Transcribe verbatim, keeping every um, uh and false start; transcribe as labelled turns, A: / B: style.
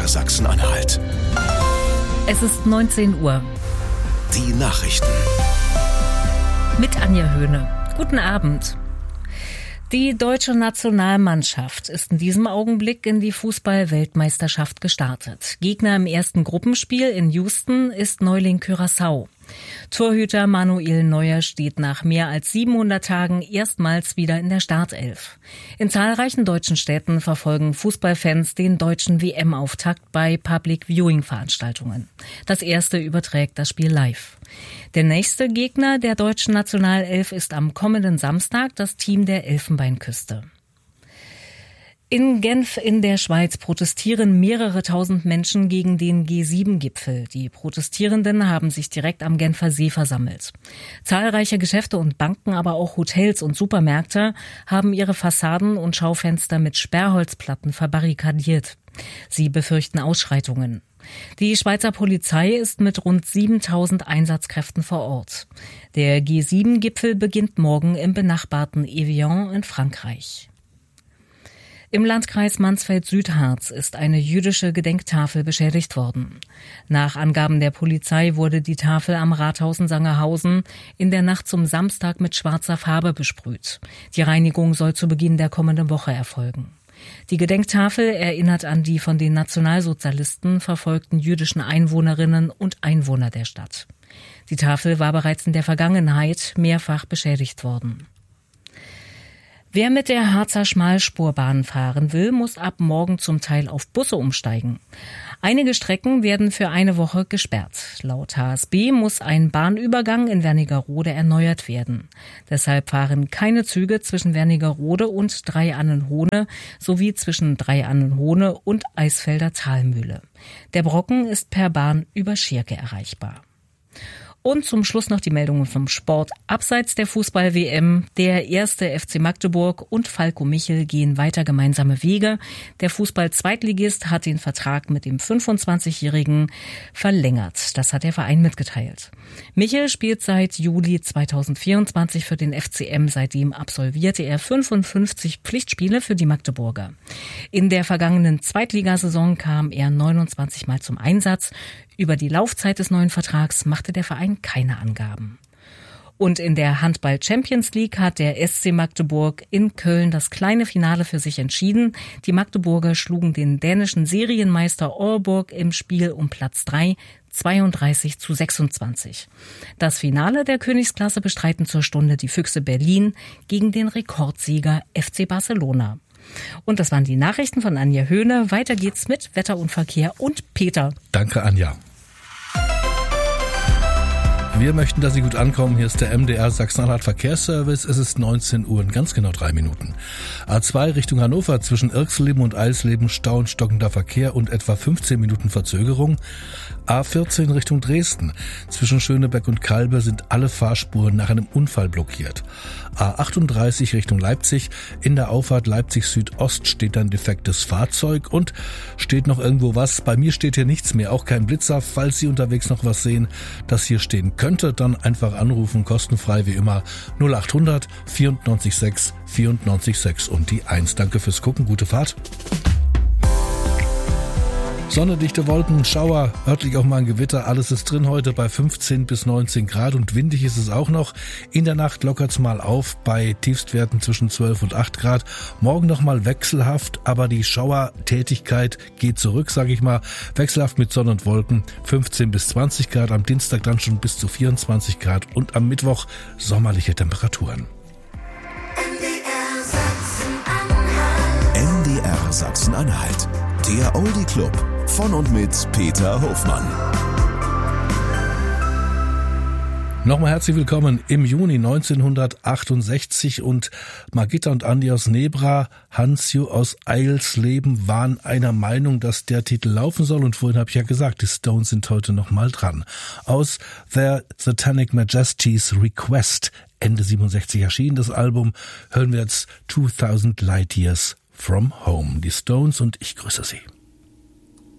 A: R Sachsen-Anhalt.
B: Es ist neunzehn Uhr.
A: Die Nachrichten.
B: Mit Anja Höhne. Guten Abend. Die deutsche Nationalmannschaft ist in diesem Augenblick in die Fußball-Weltmeisterschaft gestartet. Gegner im ersten Gruppenspiel in Houston ist Neuling Curaçao. Torhüter Manuel Neuer steht nach mehr als siebenhundert Tagen erstmals wieder in der Startelf. In zahlreichen deutschen Städten verfolgen Fußballfans den deutschen W M-Auftakt bei Public-Viewing-Veranstaltungen. Das erste überträgt das Spiel live. Der nächste Gegner der deutschen Nationalelf ist am kommenden Samstag das Team der Elfenbeinküste. In Genf in der Schweiz protestieren mehrere tausend Menschen gegen den G sieben Gipfel. Die Protestierenden haben sich direkt am Genfer See versammelt. Zahlreiche Geschäfte und Banken, aber auch Hotels und Supermärkte haben ihre Fassaden und Schaufenster mit Sperrholzplatten verbarrikadiert. Sie befürchten Ausschreitungen. Die Schweizer Polizei ist mit rund siebentausend Einsatzkräften vor Ort. Der G sieben Gipfel beginnt morgen im benachbarten Evian in Frankreich. Im Landkreis Mansfeld-Südharz ist eine jüdische Gedenktafel beschädigt worden. Nach Angaben der Polizei wurde die Tafel am Rathaus in Sangerhausen in der Nacht zum Samstag mit schwarzer Farbe besprüht. Die Reinigung soll zu Beginn der kommenden Woche erfolgen. Die Gedenktafel erinnert an die von den Nationalsozialisten verfolgten jüdischen Einwohnerinnen und Einwohner der Stadt. Die Tafel war bereits in der Vergangenheit mehrfach beschädigt worden. Wer mit der Harzer Schmalspurbahn fahren will, muss ab morgen zum Teil auf Busse umsteigen. Einige Strecken werden für eine Woche gesperrt. Laut H S B muss ein Bahnübergang in Wernigerode erneuert werden. Deshalb fahren keine Züge zwischen Wernigerode und Drei-Annen-Hohne sowie zwischen Drei-Annen-Hohne und Eisfelder Talmühle. Der Brocken ist per Bahn über Schirke erreichbar. Und zum Schluss noch die Meldungen vom Sport. Abseits der Fußball-W M, der erste F C Magdeburg und Falco Michel gehen weiter gemeinsame Wege. Der Fußball-Zweitligist hat den Vertrag mit dem fünfundzwanzigjährigen verlängert. Das hat der Verein mitgeteilt. Michel spielt seit Juli zweitausendvierundzwanzig für den F C M. Seitdem absolvierte er fünfundfünfzig Pflichtspiele für die Magdeburger. In der vergangenen Zweitligasaison kam er neunundzwanzig Mal zum Einsatz. Über die Laufzeit des neuen Vertrags machte der Verein keine Angaben. Und in der Handball-Champions League hat der S C Magdeburg in Köln das kleine Finale für sich entschieden. Die Magdeburger schlugen den dänischen Serienmeister Aalborg im Spiel um Platz drei, zweiunddreißig zu sechsundzwanzig. Das Finale der Königsklasse bestreiten zur Stunde die Füchse Berlin gegen den Rekordsieger F C Barcelona. Und das waren die Nachrichten von Anja Höhne. Weiter geht's mit Wetter und Verkehr und Peter.
C: Danke, Anja. Wir möchten, dass Sie gut ankommen. Hier ist der M D R Sachsen-Anhalt Verkehrsservice. Es ist neunzehn Uhr und ganz genau drei Minuten. A zwei Richtung Hannover zwischen Irxleben und Eisleben Stau und stockender Verkehr und etwa fünfzehn Minuten Verzögerung. A vierzehn Richtung Dresden. Zwischen Schönebeck und Kalbe sind alle Fahrspuren nach einem Unfall blockiert. A achtunddreißig Richtung Leipzig. In der Auffahrt Leipzig Südost steht ein defektes Fahrzeug und steht noch irgendwo was. Bei mir steht hier nichts mehr, auch kein Blitzer. Falls Sie unterwegs noch was sehen, das hier stehen könnte, dann einfach anrufen, kostenfrei wie immer null achthundert vierundneunzig sechs vierundneunzig sechs und die eins. Danke fürs Gucken, gute Fahrt. Sonne, dichte Wolken, Schauer, örtlich auch mal ein Gewitter. Alles ist drin heute bei fünfzehn bis neunzehn Grad und windig ist es auch noch. In der Nacht lockert's mal auf bei Tiefstwerten zwischen zwölf und acht Grad. Morgen noch mal wechselhaft, aber die Schauertätigkeit geht zurück, sage ich mal. Wechselhaft mit Sonne und Wolken, fünfzehn bis zwanzig Grad. Am Dienstag dann schon bis zu vierundzwanzig Grad und am Mittwoch sommerliche Temperaturen.
A: N D R Sachsen-Anhalt. Der Oldie Club von und mit Peter Hofmann.
C: Nochmal herzlich willkommen im Juni neunzehnhundertachtundsechzig und Margitta und Andi aus Nebra, Hansju aus Eilsleben waren einer Meinung, dass der Titel laufen soll und vorhin habe ich ja gesagt, die Stones sind heute nochmal dran. Aus Their Satanic Majesty's Request, Ende siebenundsechzig erschien das Album, hören wir jetzt two thousand Light Years from Home. Die Stones und ich grüße Sie.